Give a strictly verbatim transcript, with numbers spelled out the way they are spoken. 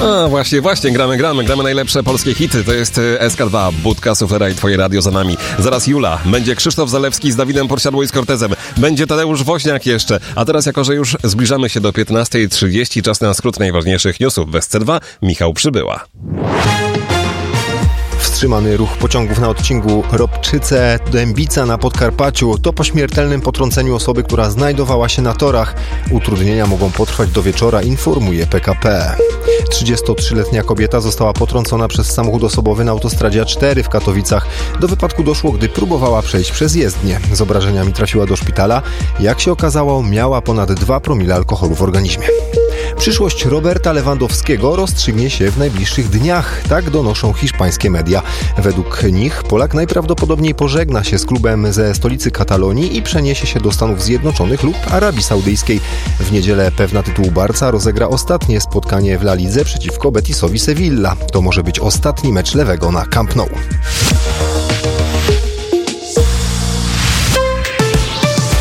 A właśnie, właśnie, gramy, gramy, gramy najlepsze polskie hity. To jest S K dwa, Budka, Suflera i Twoje radio za nami. Zaraz Jula, będzie Krzysztof Zalewski z Dawidem Podsiadło i z Cortezem. Będzie Tadeusz Woźniak jeszcze. A teraz, jako że już zbliżamy się do piętnastej trzydzieści, czas na skrót najważniejszych newsów. W S C dwa Michał Przybyła. Wstrzymany ruch pociągów na odcinku Ropczyce-Dębica na Podkarpaciu to po śmiertelnym potrąceniu osoby, która znajdowała się na torach. Utrudnienia mogą potrwać do wieczora, informuje P K P. trzydziestotrzyletnia kobieta została potrącona przez samochód osobowy na autostradzie A cztery w Katowicach. Do wypadku doszło, gdy próbowała przejść przez jezdnię. Z obrażeniami trafiła do szpitala. Jak się okazało, miała ponad dwa promile alkoholu w organizmie. Przyszłość Roberta Lewandowskiego rozstrzygnie się w najbliższych dniach, tak donoszą hiszpańskie media. Według nich Polak najprawdopodobniej pożegna się z klubem ze stolicy Katalonii i przeniesie się do Stanów Zjednoczonych lub Arabii Saudyjskiej. W niedzielę pewna tytułu Barca rozegra ostatnie spotkanie w La Lidze przeciwko Betisowi Sevilla. To może być ostatni mecz lewego na Camp Nou.